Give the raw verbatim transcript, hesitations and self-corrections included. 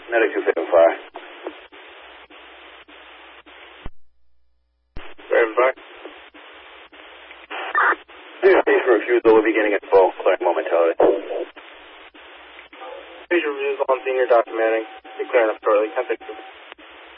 Medic two fifty-five. Verify. Yeah, patient refusal will be getting it full. Clearing momentarily. Patient refusal on senior documenting. Be clearing up shortly. ten sixty.